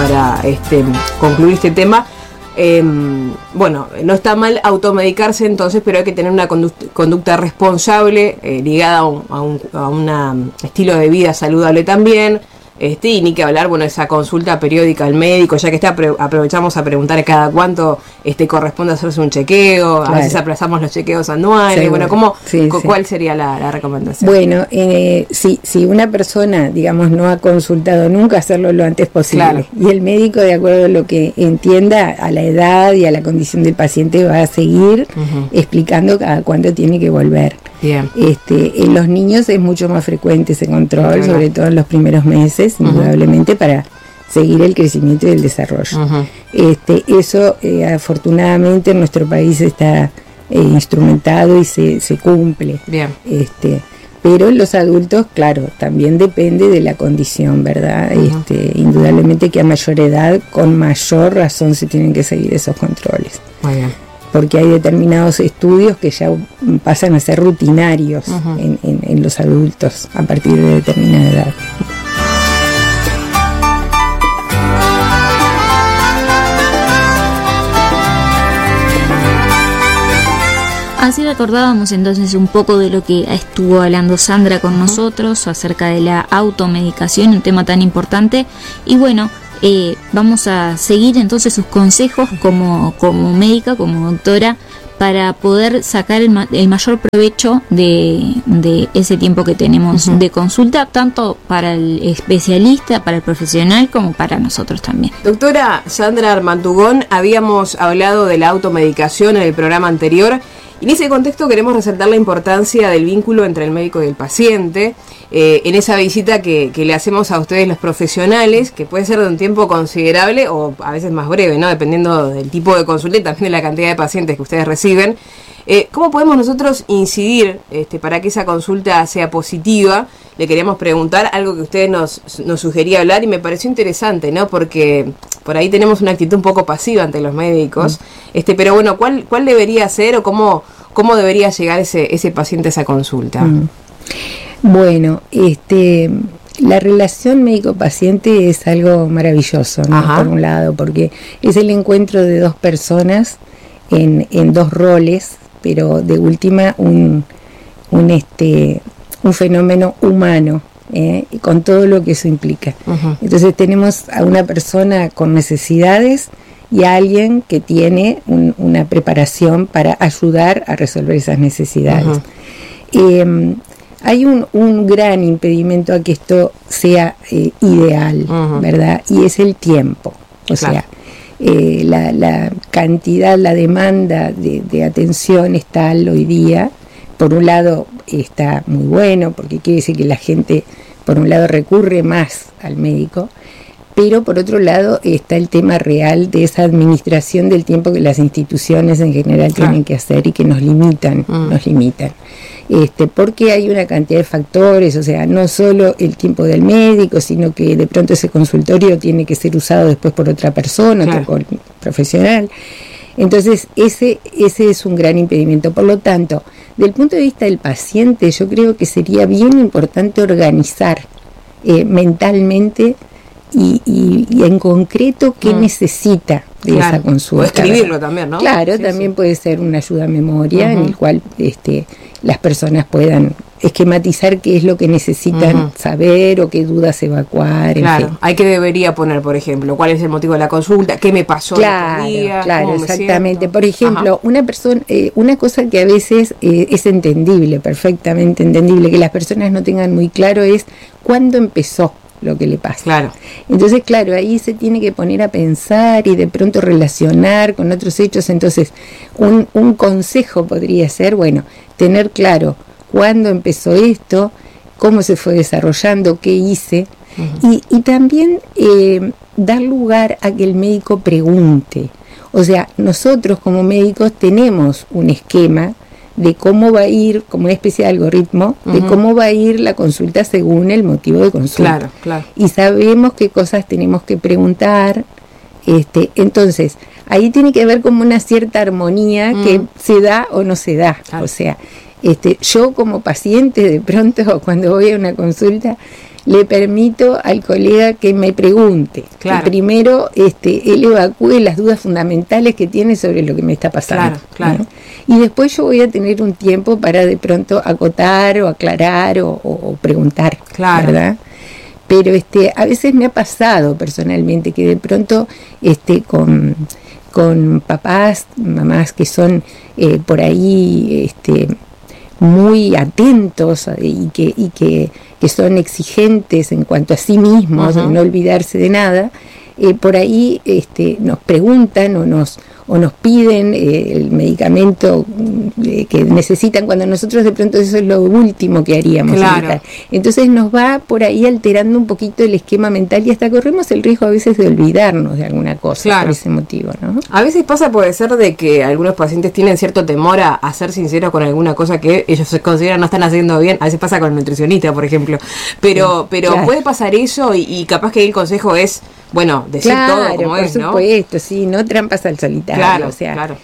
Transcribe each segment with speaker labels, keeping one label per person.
Speaker 1: para concluir este tema. Bueno, no está mal automedicarse entonces, pero hay que tener una conducta responsable, ligada a un estilo de vida saludable también. Y ni que hablar, bueno, esa consulta periódica al médico, ya que aprovechamos a preguntar cada cuánto corresponde hacerse un chequeo, claro. A veces aplazamos los chequeos anuales, seguro. Bueno, ¿cuál sería la recomendación?
Speaker 2: Bueno, si una persona, digamos, no ha consultado nunca, hacerlo lo antes posible, claro. Y el médico, de acuerdo a lo que entienda, a la edad y a la condición del paciente, va a seguir explicando cada cuánto tiene que volver.
Speaker 1: Bien.
Speaker 2: En los niños es mucho más frecuente ese control, sobre todo en los primeros meses, indudablemente, para seguir el crecimiento y el desarrollo. Eso afortunadamente en nuestro país está instrumentado y se cumple.
Speaker 1: Bien.
Speaker 2: Pero en los adultos, claro, también depende de la condición, ¿verdad? Indudablemente que a mayor edad, con mayor razón se tienen que seguir esos controles.
Speaker 1: Muy bien.
Speaker 2: Porque hay determinados estudios que ya pasan a ser rutinarios en los adultos a partir de determinada edad.
Speaker 3: Así recordábamos entonces un poco de lo que estuvo hablando Sandra con nosotros acerca de la automedicación, un tema tan importante. Y bueno, vamos a seguir entonces sus consejos como médica, como doctora, para poder sacar el mayor provecho de ese tiempo que tenemos de consulta, tanto para el especialista, para el profesional, como para nosotros también.
Speaker 1: Doctora Sandra Armantugón, habíamos hablado de la automedicación en el programa anterior. En ese contexto queremos resaltar la importancia del vínculo entre el médico y el paciente, en esa visita que le hacemos a ustedes los profesionales, que puede ser de un tiempo considerable o a veces más breve, ¿no? Dependiendo del tipo de consulta y también de la cantidad de pacientes que ustedes reciben. ¿Cómo podemos nosotros incidir para que esa consulta sea positiva? Le queríamos preguntar algo que usted nos sugería hablar y me pareció interesante, ¿no? Porque por ahí tenemos una actitud un poco pasiva ante los médicos, pero bueno, ¿cuál debería ser o cómo debería llegar ese paciente a esa consulta?
Speaker 2: Bueno, la relación médico-paciente es algo maravilloso, ¿no? Por un lado, porque es el encuentro de dos personas en dos roles, pero de última un fenómeno humano, con todo lo que eso implica. Entonces tenemos a una persona con necesidades y a alguien que tiene una preparación para ayudar a resolver esas necesidades. Hay un gran impedimento a que esto sea ideal, ¿verdad? Y es el tiempo. O sea, la cantidad, la demanda de atención es tal hoy día. Por un lado está muy bueno, porque quiere decir que la gente, por un lado, recurre más al médico, pero por otro lado está el tema real de esa administración del tiempo que las instituciones en general tienen que hacer y que nos limitan, porque hay una cantidad de factores, o sea, no solo el tiempo del médico, sino que de pronto ese consultorio tiene que ser usado después por otra persona, otro profesional. Entonces ese es un gran impedimento. Por lo tanto, del punto de vista del paciente, yo creo que sería bien importante organizar mentalmente y en concreto qué necesita de esa consulta.
Speaker 1: O escribirlo también, ¿no?
Speaker 2: Claro, también puede ser una ayuda a memoria en el cual las personas puedan esquematizar qué es lo que necesitan saber o qué dudas evacuar.
Speaker 1: Claro, hay que debería poner, por ejemplo, cuál es el motivo de la consulta, qué me pasó el otro día,
Speaker 2: claro, exactamente. Por ejemplo, una persona, una cosa que a veces es entendible, perfectamente entendible, que las personas no tengan muy claro es cuándo empezó lo que le pasa.
Speaker 1: Claro.
Speaker 2: Entonces, claro, ahí se tiene que poner a pensar y de pronto relacionar con otros hechos. Entonces, un consejo podría ser, bueno, tener claro cuándo empezó esto, cómo se fue desarrollando, qué hice, y también dar lugar a que el médico pregunte. O sea, nosotros como médicos tenemos un esquema de cómo va a ir, como una especie de algoritmo, de cómo va a ir la consulta según el motivo de consulta.
Speaker 1: Claro.
Speaker 2: Y sabemos qué cosas tenemos que preguntar. Entonces, ahí tiene que haber como una cierta armonía que se da o no se da. O sea, yo como paciente, de pronto, cuando voy a una consulta, le permito al colega que me pregunte.
Speaker 1: Claro.
Speaker 2: Que primero él evacúe las dudas fundamentales que tiene sobre lo que me está pasando.
Speaker 1: Claro.
Speaker 2: ¿no? Y después yo voy a tener un tiempo para de pronto acotar o aclarar o preguntar, ¿verdad? Pero a veces me ha pasado personalmente que de pronto con papás, mamás que son por ahí muy atentos y que son exigentes en cuanto a sí mismos, de no olvidarse de nada, por ahí nos preguntan o nos piden el medicamento que necesitan, cuando nosotros de pronto eso es lo último que haríamos.
Speaker 1: Claro.
Speaker 2: Entonces nos va por ahí alterando un poquito el esquema mental y hasta corremos el riesgo a veces de olvidarnos de alguna cosa por ese motivo, ¿no?
Speaker 1: A veces puede ser de que algunos pacientes tienen cierto temor a ser sinceros con alguna cosa que ellos se consideran no están haciendo bien. A veces pasa con el nutricionista, por ejemplo. Pero puede pasar eso y capaz que el consejo es, bueno, decir todo como es, ¿no?
Speaker 2: Por supuesto, sí, no trampas al solitario.
Speaker 1: Claro.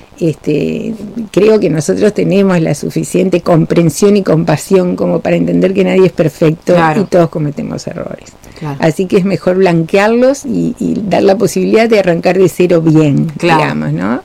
Speaker 2: Creo que nosotros tenemos la suficiente comprensión y compasión como para entender que nadie es perfecto y todos cometemos errores. Claro. Así que es mejor blanquearlos y dar la posibilidad de arrancar de cero bien, digamos, ¿no?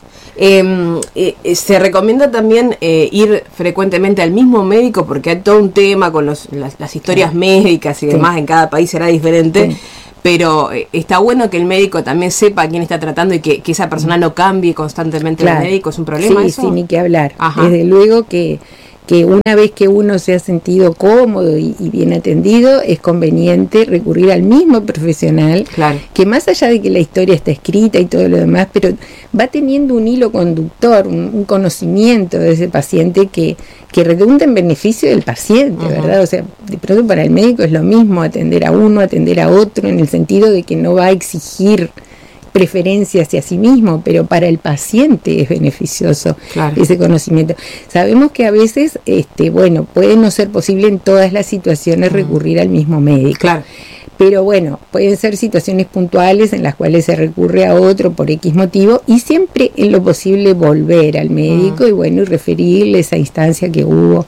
Speaker 1: Se recomienda también ir frecuentemente al mismo médico, porque hay todo un tema con las historias médicas y demás, en cada país será diferente. Sí. Pero está bueno que el médico también sepa a quién está tratando y que esa persona no cambie constantemente de médico. ¿Es un problema eso?
Speaker 2: Sí, ni que hablar. Desde luego que una vez que uno se ha sentido cómodo y bien atendido, es conveniente recurrir al mismo profesional, que más allá de que la historia está escrita y todo lo demás, pero va teniendo un hilo conductor, un conocimiento de ese paciente que redunda en beneficio del paciente, ¿verdad? O sea, de pronto para el médico es lo mismo atender a uno, atender a otro, en el sentido de que no va a exigir preferencia hacia sí mismo, pero para el paciente es beneficioso ese conocimiento. Sabemos que a veces, puede no ser posible en todas las situaciones recurrir al mismo médico. Pero bueno, pueden ser situaciones puntuales en las cuales se recurre a otro por X motivo y siempre en lo posible volver al médico y referirle esa instancia que hubo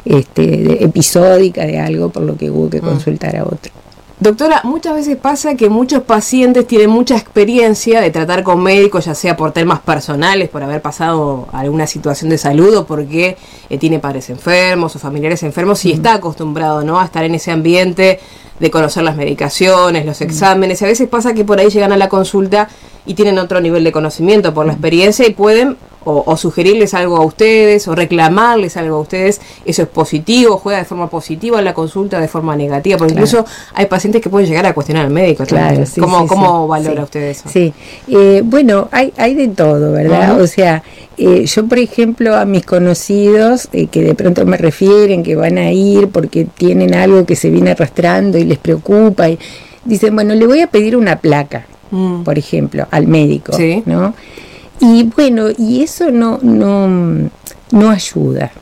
Speaker 2: episódica de algo por lo que hubo que consultar a otro.
Speaker 1: Doctora, muchas veces pasa que muchos pacientes tienen mucha experiencia de tratar con médicos, ya sea por temas personales, por haber pasado alguna situación de salud o porque tiene padres enfermos o familiares enfermos y está acostumbrado, ¿no?, a estar en ese ambiente de conocer las medicaciones, los exámenes. A veces pasa que por ahí llegan a la consulta y tienen otro nivel de conocimiento por la experiencia y pueden o sugerirles algo a ustedes o reclamarles algo a ustedes. Eso es positivo, juega de forma positiva la consulta, de forma negativa, porque incluso hay pacientes que pueden llegar a cuestionar al médico. ¿Cómo valora usted eso?
Speaker 2: Sí, hay de todo, ¿verdad? O sea, yo por ejemplo a mis conocidos que de pronto me refieren que van a ir porque tienen algo que se viene arrastrando y les preocupa y dicen, bueno, le voy a pedir una placa, por ejemplo, al médico, ¿no? Y bueno, y eso no ayuda,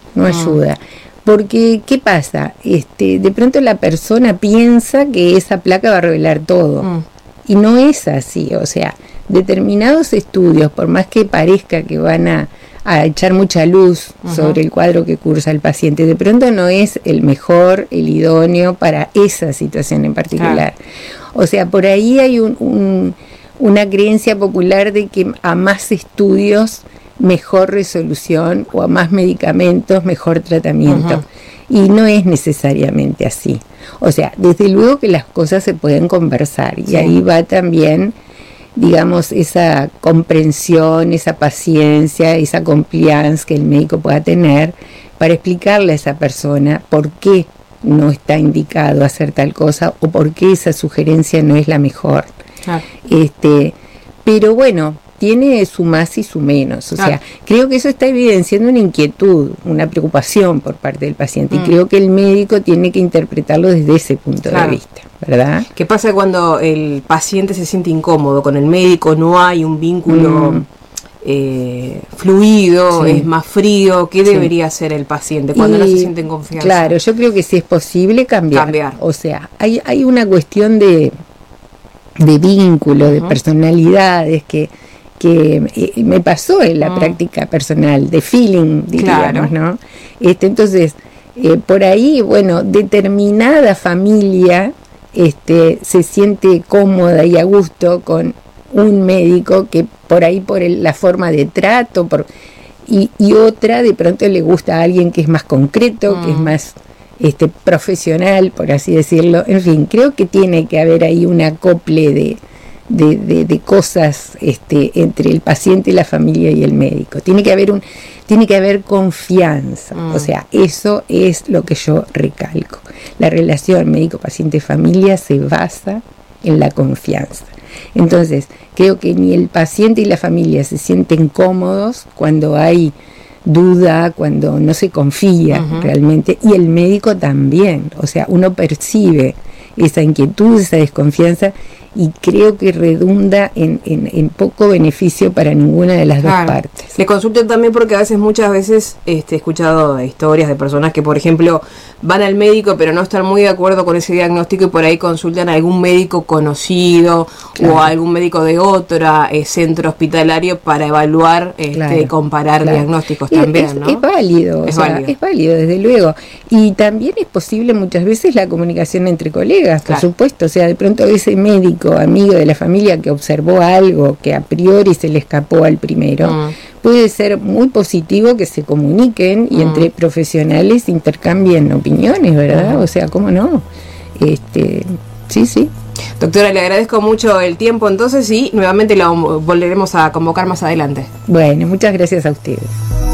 Speaker 2: porque ¿qué pasa? De pronto la persona piensa que esa placa va a revelar todo, y no es así. O sea, determinados estudios, por más que parezca que van a echar mucha luz sobre el cuadro que cursa el paciente, de pronto no es el mejor, el idóneo para esa situación en particular. O sea, por ahí hay una creencia popular de que a más estudios mejor resolución o a más medicamentos mejor tratamiento, y no es necesariamente así. O sea, desde luego que las cosas se pueden conversar y ahí va también, digamos, esa comprensión, esa paciencia, esa compliance que el médico pueda tener para explicarle a esa persona por qué no está indicado hacer tal cosa o por qué esa sugerencia no es la mejor. Pero bueno, tiene su más y su menos. O sea, creo que eso está evidenciando una inquietud, una preocupación por parte del paciente, y creo que el médico tiene que interpretarlo desde ese punto de vista, ¿verdad?
Speaker 1: ¿Qué pasa cuando el paciente se siente incómodo con el médico? No hay un vínculo fluido, es más frío. ¿Qué debería hacer el paciente cuando no se siente en confianza?
Speaker 2: Claro, yo creo que si es posible cambiar. O sea, hay una cuestión de vínculo, de personalidades que me pasó en la práctica personal, de feeling, diríamos, ¿no? Entonces, por ahí, bueno, determinada familia se siente cómoda y a gusto con un médico que por ahí por la forma de trato y otra de pronto le gusta a alguien que es más concreto, que es más profesional, por así decirlo. En fin, creo que tiene que haber ahí un acople de cosas entre el paciente, la familia y el médico. Tiene que haber confianza. O sea, eso es lo que yo recalco. La relación médico-paciente-familia se basa en la confianza. Entonces, creo que ni el paciente y la familia se sienten cómodos cuando hay duda, cuando no se confía realmente, y el médico también. O sea, uno percibe esa inquietud, esa desconfianza, y creo que redunda en poco beneficio para ninguna de las dos partes.
Speaker 1: Le consulto también porque muchas veces he escuchado historias de personas que, por ejemplo, van al médico pero no están muy de acuerdo con ese diagnóstico y por ahí consultan a algún médico conocido o a algún médico de otro centro hospitalario para evaluar y comparar diagnósticos también, ¿no?
Speaker 2: Es válido, es válido, desde luego. Y también es posible muchas veces la comunicación entre colegas, por supuesto. O sea, de pronto ese médico amigo de la familia que observó algo que a priori se le escapó al primero, puede ser muy positivo que se comuniquen y entre profesionales intercambien opiniones, ¿verdad? O sea, ¿cómo no? Sí.
Speaker 1: Doctora, le agradezco mucho el tiempo entonces y nuevamente la volveremos a convocar más adelante.
Speaker 2: Bueno, muchas gracias a ustedes.